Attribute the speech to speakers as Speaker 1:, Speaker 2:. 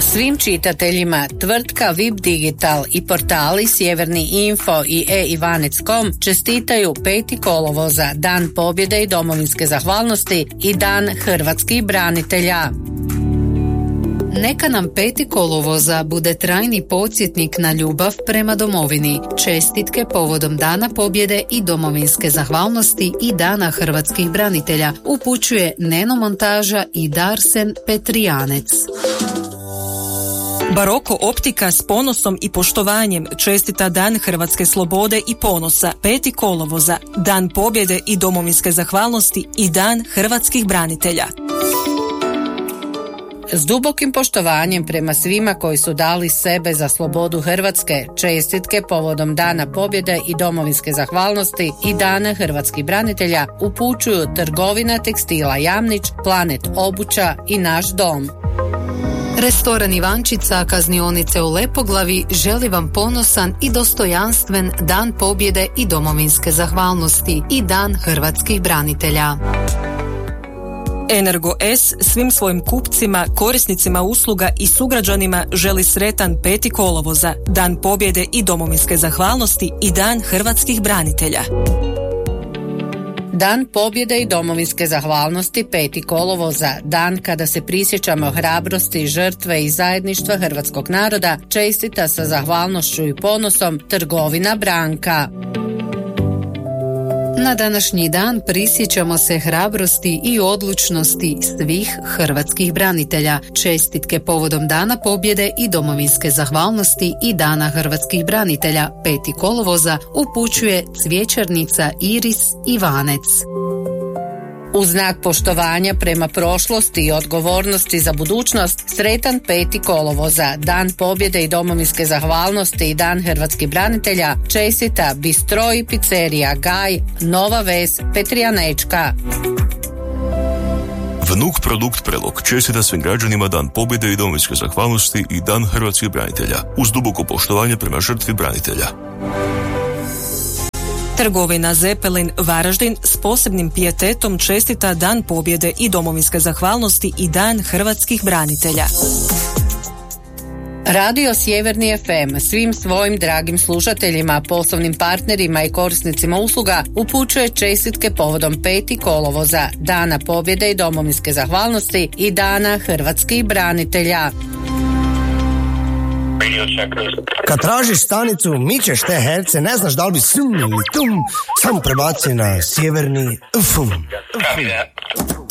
Speaker 1: Svim čitateljima tvrtka VIP Digital i portali Sjeverni Info i e-Ivanec.com čestitaju 5. kolovoza, Dan pobjede i domovinske zahvalnosti i Dan hrvatskih branitelja. Neka nam 5. kolovoza bude trajni podsjetnik na ljubav prema domovini, čestitke povodom Dana pobjede i domovinske zahvalnosti i Dana hrvatskih branitelja upućuje Neno Montaža i Darsen Petrijanec.
Speaker 2: Baroko optika s ponosom i poštovanjem čestita Dan hrvatske slobode i ponosa 5. kolovoza, Dan pobjede i domovinske zahvalnosti i Dan hrvatskih branitelja.
Speaker 1: S dubokim poštovanjem prema svima koji su dali sebe za slobodu Hrvatske, čestitke povodom Dana pobjede i domovinske zahvalnosti i Dana hrvatskih branitelja upućuju Trgovina tekstila Jamnić, Planet obuća i Naš dom.
Speaker 3: Restoran Ivančica kaznionice u Lepoglavi želi vam ponosan i dostojanstven Dan pobjede i domovinske zahvalnosti i Dan hrvatskih branitelja.
Speaker 2: Energo S svim svojim kupcima, korisnicima usluga i sugrađanima želi sretan 5. kolovoza, Dan pobjede i domovinske zahvalnosti i Dan hrvatskih branitelja.
Speaker 1: Dan pobjede i domovinske zahvalnosti 5. kolovoza, dan kada se prisjećamo hrabrosti, žrtve i zajedništva hrvatskog naroda, čestita sa zahvalnošću i ponosom Trgovina Branka.
Speaker 3: Na današnji dan prisjećamo se hrabrosti i odlučnosti svih hrvatskih branitelja. Čestitke povodom Dana pobjede i domovinske zahvalnosti i Dana hrvatskih branitelja 5. kolovoza upućuje cvjećarnica Iris Ivanec.
Speaker 1: U znak poštovanja prema prošlosti i odgovornosti za budućnost, sretan 5. kolovoza, Dan pobjede i domovinske zahvalnosti i Dan hrvatskih branitelja, čestita Bistro i pizzerija Gaj, Nova Ves, Petrijanečka.
Speaker 4: Vnuk Produkt Prelog čestita svim građanima Dan pobjede i domovinske zahvalnosti i Dan hrvatskih branitelja, uz duboko poštovanje prema žrtvi branitelja.
Speaker 2: Trgovina Zepelin Varaždin s posebnim pijetetom čestita Dan pobjede i domovinske zahvalnosti i Dan hrvatskih branitelja.
Speaker 1: Radio Sjeverni FM svim svojim dragim slušateljima, poslovnim partnerima i korisnicima usluga upućuje čestitke povodom 5. kolovoza, Dana pobjede i domovinske zahvalnosti i Dana hrvatskih branitelja.
Speaker 5: Kad tražiš stanicu, mičeš te herce, ne znaš da li bi sum ili tum, samo prebaci na Sjeverni FM.